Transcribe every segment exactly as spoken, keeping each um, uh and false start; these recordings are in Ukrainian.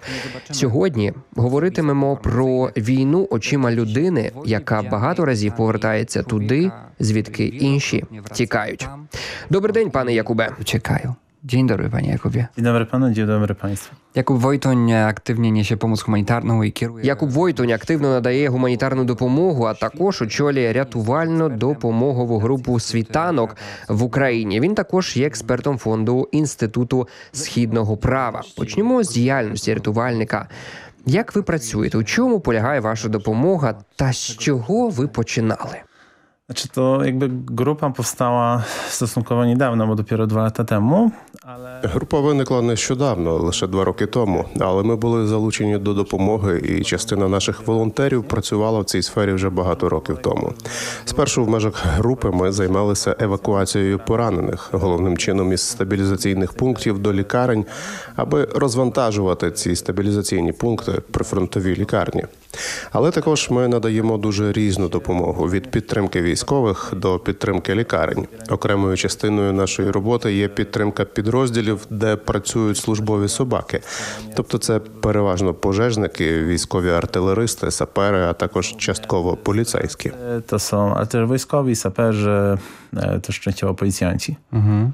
Сьогодні говоритимемо про війну очима людини, яка багато разів повертається туди, звідки інші тікають. Добрий день, пане Jakubie. Uciekają. Dzień dobry, panie Jakubie. Dzień dobry panu, dzień dobry państwu. Jakub Wojtoń aktywnie niesie pomoc humanitarną i kieruje... Якуб Войтонь активно надає гуманітарну допомогу, а також очолює рятувально-допомогову групу «Світанок» в Україні. Він також є експертом фонду Інституту східного права. Почнемо з діяльності рятувальника. Як ви працюєте? У чому полягає ваша допомога та з чого ви починали? Znaczy to jakby grupa powstała stosunkowo niedawno, bo dopiero dwa lata temu, ale... Група виникла нещодавно, лише два роки тому, але ми були залучені до допомоги, і частина наших волонтерів працювала в цій сфері вже багато років тому. Спершу в межах групи ми займалися евакуацією поранених, головним чином із стабілізаційних пунктів до лікарень, аби розвантажувати ці стабілізаційні пункти при фронтовій лікарні. Але також ми надаємо дуже різну допомогу – від підтримки військових до підтримки лікарень. Окремою частиною нашої роботи є підтримка підрозділів, де працюють службові собаки. Тобто це переважно пожежники, військові артилеристи, сапери, а також частково поліцейські. To są ale też wojskowi, saperzy, też częściowo policjanci. Mhm.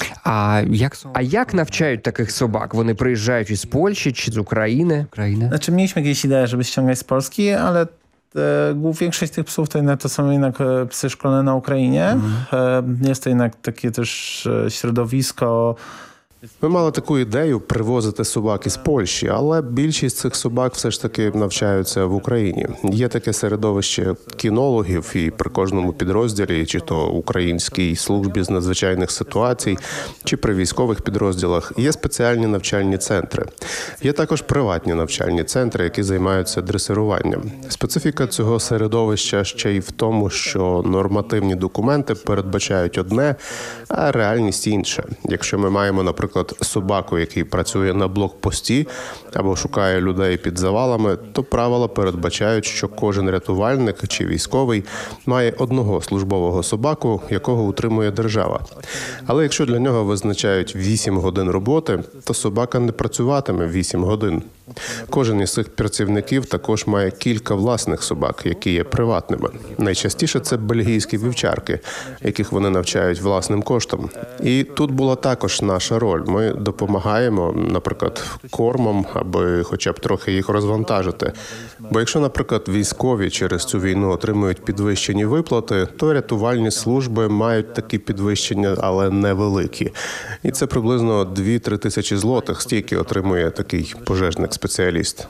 A jak są А як навчають таких собак? Вони приїжджають із Польщі чи з України? Ukrainy? Znaczy mieliśmy kiedyś ideę, żeby ściągać z Polski, ale e, głów- większość tych psów to, jednak, to są jednak e, psy szkolone na Ukrainie. E, jest to jednak takie też e, środowisko. Ми мали таку ідею привозити собак із Польщі, але більшість цих собак все ж таки навчаються в Україні. Є таке середовище кінологів, і при кожному підрозділі, чи то українській службі з надзвичайних ситуацій, чи при військових підрозділах, є спеціальні навчальні центри. Є також приватні навчальні центри, які займаються дресируванням. Специфіка цього середовища ще й в тому, що нормативні документи передбачають одне, а реальність інше. Якщо ми маємо, наприклад, собаку, який працює на блокпості або шукає людей під завалами, то правила передбачають, що кожен рятувальник чи військовий має одного службового собаку, якого утримує держава. Але якщо для нього визначають вісім годин роботи, то собака не працюватиме вісім годин. Кожен із цих працівників також має кілька власних собак, які є приватними. Найчастіше це бельгійські вівчарки, яких вони навчають власним коштом. І тут була також наша роль. Ми допомагаємо, наприклад, кормом, аби хоча б трохи їх розвантажити. Бо якщо, наприклад, військові через цю війну отримують підвищені виплати, то рятувальні служби мають такі підвищення, але невеликі. І це приблизно дві-три тисячі злотих, стільки отримує такий пожежник-спеціаліст.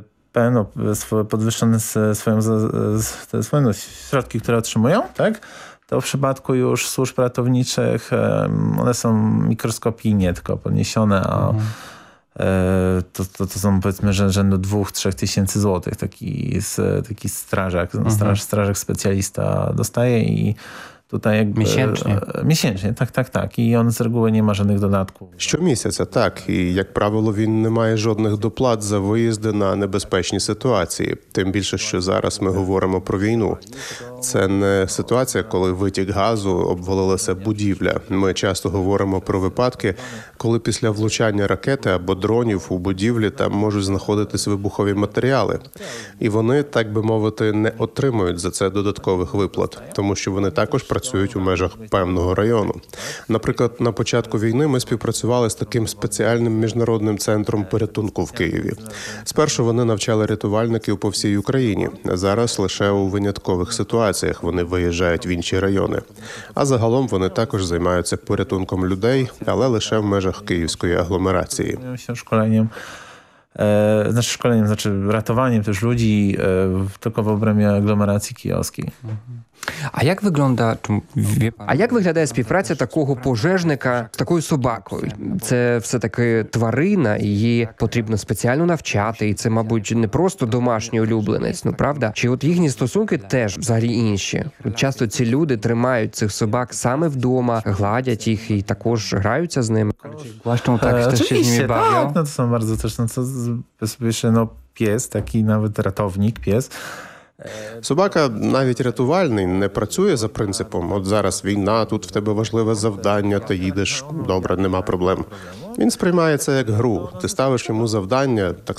No, swo- podwyższone s- swoją, z- z- te swoje no, środki, które otrzymują, tak? To w przypadku już służb ratowniczych em, one są mikroskopijnie tylko podniesione, a e, to, to, to są powiedzmy że rzędu dwóch, trzech tysięcy złotych taki, s- taki strażak, no, straż, strażak specjalista dostaje i tutaj jakby... Miesięcznie. e, Miesięcznie, tak, tak, tak. I on z reguły nie ma żadnych dodatków. Щомісяця, так. І, як правило, він не має жодних доплат за виїзди на небезпечні ситуації. Тим більше, що зараз ми говоримо про війну. Це не ситуація, коли витік газу, обвалилася будівля. Ми часто говоримо про випадки, коли після влучання ракети або дронів у будівлі там можуть знаходитись вибухові матеріали. І вони, так би мовити, не отримують за це додаткових виплат, тому що вони також працюють у межах певного району. Наприклад, на початку війни ми співпрацювали з таким спеціальним міжнародним центром порятунку в Києві. Спершу вони навчали рятувальників по всій Україні, а зараз лише у виняткових ситуаціях вони виїжджають в інші райони. А загалом вони також займаються порятунком людей, але лише в межах київської агломерації. Zajmują się szkoleniem, e, znaczy szkoleniem, znaczy ratowaniem też ludzi e, w- tylko w obrębie aglomeracji kijowskiej. A jak wygląda, czy wie pan, А як виглядає співпраця такого пожежника з такою собакою? Це все-таки тварина, її потрібно спеціально навчати, і це, мабуть, не просто домашній улюбленець, ну правда? Чи от їхні стосунки теж взагалі інші? От часто ці люди тримають цих собак саме вдома, гладять їх і також граються з ними. głaszczą tak, E, też się z nimi Oczywiście, bawią? tak, no to są bardzo też, no co, jeszcze no pies, taki nawet ratownik, pies, Собака, навіть рятувальний, не працює за принципом «от зараз війна, тут в тебе важливе завдання, ти їдеш, добре, нема проблем». Він сприймає це як гру. Ти ставиш йому завдання, так